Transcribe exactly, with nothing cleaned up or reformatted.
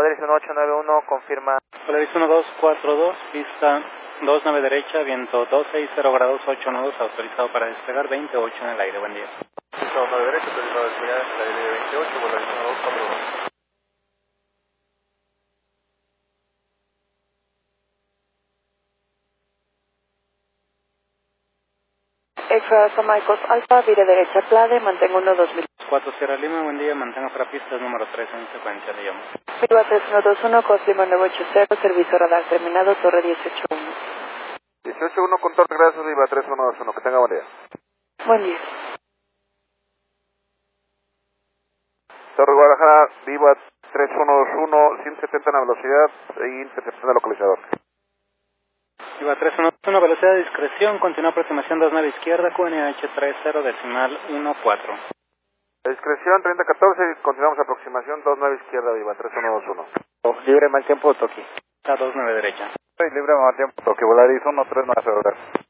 Volaris uno ocho nueve uno, confirma. Volaris uno dos cuatro dos, pista dos nueve derecha, viento dos seis cero grados ocho nudos, autorizado para despegar veintiocho en el aire. Buen día. Pista dos nueve derecha, autorizado a despegar en el aire veintiocho, Volaris uno dos cuatro dos. Extra San Marcos Alfa, vire derecha, Plade, mantengo uno dos mil. cuatro Sierra Lima, buen día, mantenga para pistas número tres en secuencia, le llamo. Viva tres uno dos uno, Coslima nueve ocho cero, servicio radar terminado, torre dieciocho uno. dieciocho uno con torre, gracias, Viva tres uno dos uno, que tenga buen día. Buen día. Torre Guadalajara, Viva tres uno dos uno, ciento setenta en la velocidad y intercepción del localizador. Viva tres uno dos uno, velocidad de discreción, continúa aproximación dos nueve izquierda, Q N H treinta decimal uno cuatro. Discreción treinta catorce, continuamos aproximación dos nueve izquierda, Viva tres uno dos uno. Libre mal tiempo, Toki. Está dos nueve derecha. Libre mal tiempo, Toki, Volaris uno tres nueve cero, gracias.